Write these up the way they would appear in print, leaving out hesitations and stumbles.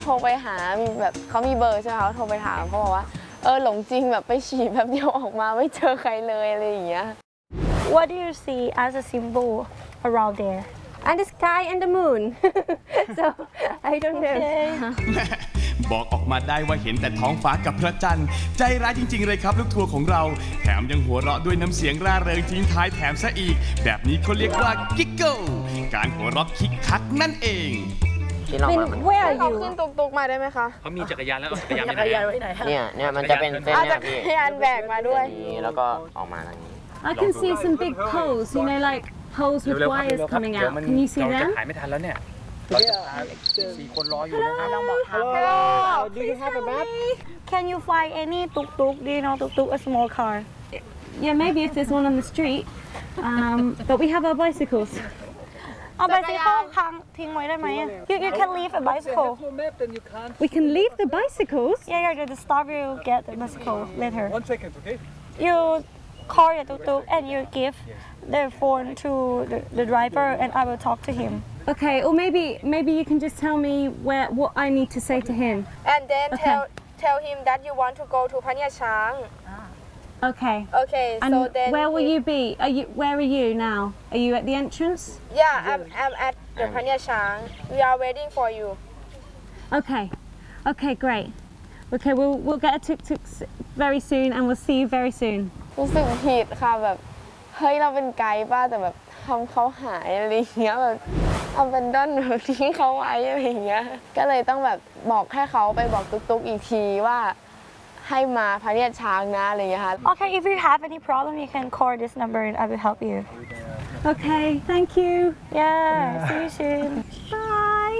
โทรไปหาแบบเขามีเบอร์ใช่ไหมเขาโทรไปถามเขาบอกว่าหลงจริงแบบไปฉี่แบบเดียวออกมาไม่เจอใครเลยอะไรอย่างเงี้ย What do you see as a symbol around there? And the sky and the moon. So I don't know. บอกออกมาได้ว่าเห็นแต่ท้องฟ้ากับพระจันทร์ใจร้ายจริงๆเลยครับลูกทัวร์ของเราแถมยังหัวเราะด้วยน้ำเสียงร่าเริงทิ้งท้ายแถมซะอีกแบบนี้เขาเรียกว่ากิกเกิลการหัวเราะคิกคักนั่นเอง Where are เขา you? ขึ้นตุกๆมาได้ไหมคะเขามีจักรยานแล้วเอาจักรยานไปไหนเนี่ยมันจะเป็นเส้นเนี่ยพี่พยานแบกมาด้วยนี้แล้วก็ออกมาทางนี้ I can see some big poles, like poles with wires coming out. Can you see เราจะ them? ขายไม่ทันแล้วเนี่ยเราจะพา4 คนรออยู่นะครับ Hello. Do you have a map? Can you find any tuk-tuk? Do you know tuk-tuk, a small car? Yeah, maybe if there's one on the street. But we have our bicycles. เอา bicycle ค้างทิ้งไว้ได้ไหม You can leave a bicycle. We can leave the bicycles? Yeah, the staff will get the bicycle later. 1 second, okay? You call your tuk-tuk and you give the phone to the driver and I will talk to him. Okay, or maybe you can just tell me what I need to say to him. And then Okay. tell him that you want to go to พะเนียดช้าง Okay. Okay, And so then where will you be? Where are you now? Are you at the entrance? Yeah, I'm at the พะเนียดช้าง We are waiting for you. Okay. Okay, great. Okay, we'll get a tuk-tuk very soon and we'll see you very soon. รู้สึกผิดค่ะแบบเฮ้ยเราเป็นไกด์ป่ะแต่แบบทำเขาหายอะไรอย่างเงี้ยแบบเอาเป็นด้นแบบทิ้งเขาไว้อะไรอย่างเงี้ยก็เลยต้องแบบบอกให้เขาไปบอกตุ๊กๆอีกทีว่าให้มาพะเนียดช้างนะอะไรอย่างเงี้ยค่ะ Okay, if you have any problem, you can call this number and I will help you. Okay, thank you. Yeah, see you soon. Bye.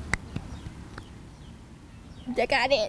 You got it.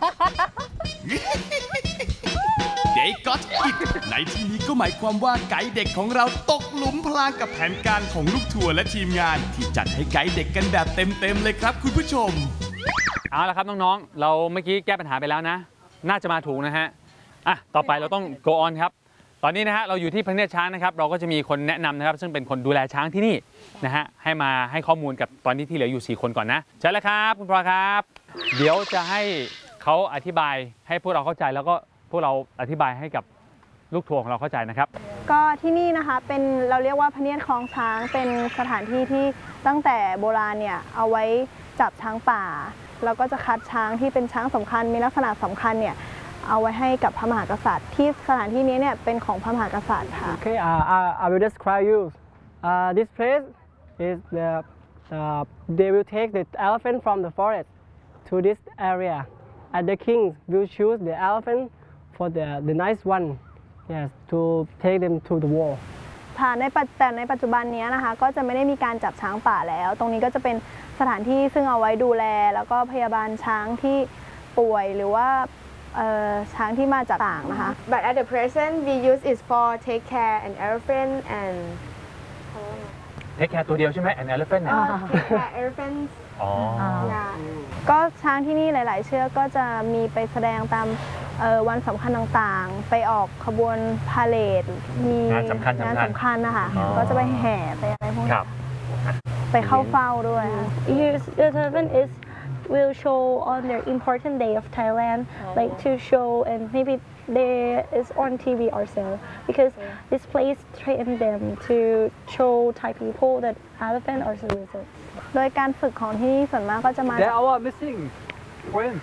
They got it ในที่นี้ก็หมายความว่าไกด์เด็กของเราตกหลุมพรางกับแผนการของลูกทัวร์และทีมงานที่จัดให้ไกด์เด็กกันแบบเต็มๆเลยครับคุณผู้ชมเอาละครับน้องๆเราเมื่อกี้แก้ปัญหาไปแล้วนะน่าจะมาถูกนะฮะต่อไปเราต้อง go on ครับตอนนี้นะฮะเราอยู่ที่พะเนียดช้างนะครับเราก็จะมีคนแนะนำนะครับซึ่งเป็นคนดูแลช้างที่นี่นะฮะให้มาให้ข้อมูลกับตอนนี้ที่เหลืออยู่4 คนก่อนนะใช่แล้วครับคุณพลอยครับเดี๋ยวจะให้เขาอธิบายให้พวกเราเข้าใจแล้วก็พวกเราอธิบายให้กับลูกทัวร์ของเราเข้าใจนะครับก็ที่นี่นะคะเป็นเราเรียกว่าพะเนียดคลองช้างเป็นสถานที่ที่ตั้งแต่โบราณเนี่ยเอาไว้จับช้างป่าแล้วก็จะคัดช้างที่เป็นช้างสำคัญมีลักษณะสำคัญเนี่ยเอาไว้ให้กับพระมหากษัตริย์ที่สถานที่นี้เนี่ยเป็นของพระมหากษัตริย์ค่ะ Okay, I will describe you. This place is they will take the elephant from the forest to this area, and the king will choose the elephant for the nice one, yes, to take them to the wall. แต่ในปัจจุบันนี้นะคะก็จะไม่ได้มีการจับช้างป่าแล้ว ตรงนี้ก็จะเป็นสถานที่ซึ่งเอาไว้ดูแลแล้วก็พยาบาลช้างที่ป่วยหรือว่าช้างที่มาจากต่างนะคะ But at the present we use it for take care an elephant and take care ตัวเดียวใช่ไหม an elephant เนี่ย take care elephants อ๋อก็ช้างที่นี่หลาย ๆ เชือกก็จะมีไปแสดงตามวันสำคัญต่างๆ ไปออกขบวนพาเหรดมีงานสำคัญนะคะก็จะไปแห่ไปอะไรพวกนี้ไปเข้าเฝ้าด้วยค่ะ The elephant will show on their important day of Thailand, like to show and maybe there is on TV also because this place trained them to show Thai people that elephant are lizards. โดยการฝึกของที่นี่ส่วนมากก็จะมา They're our missing friends.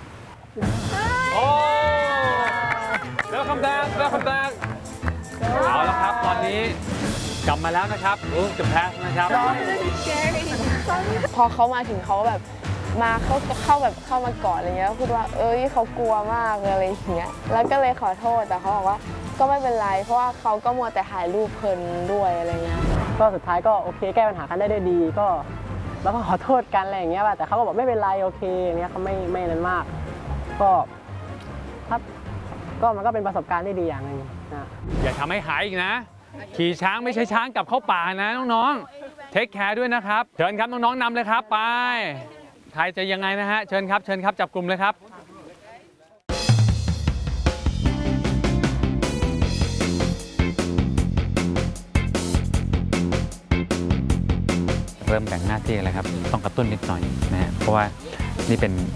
Welcome back Welcome back เอาละครับตอนนี้กลับมาแล้วนะครับรู้จะแพ้นะครับพอเขามาถึงเขาแบบมาเข้ามาก่อนอะไรเงี้ยพูดว่าเขากลัวมากอะไรอย่างเงี้ยแล้วก็เลยขอโทษแต่เขาบอกว่าก็ไม่เป็นไรเพราะว่าเขาก็มัวแต่ถ่ายรูปเพลินด้วยอะไรเงี้ยก็สุดท้ายก็โอเคแก้ปัญหากันได้ด้วยดีก็แล้วก็ขอโทษกันอะไรอย่างเงี้ยแต่เขาก็บอกไม่เป็นไรโอเคอย่างเงี้ยเขาไม่นั้นมากก็ครับก็มันก็เป็นประสบการณ์ที่ดีอย่างหนึ่งนะอย่าทำให้หายอีกนะขี่ช้างไม่ใช่ช้างกลับเข้าป่านะน้องๆเทคแคร์ด้วยนะครับเชิญครับน้องๆนำเลยครับไปใครจะยังไงนะฮะเชิญครับจับกลุ่มเลยครับเริ่มแบ่งหน้าที่แล้วครับต้องกระตุ้นนิดหน่อยนะฮะเพราะว่าจนี่เป็น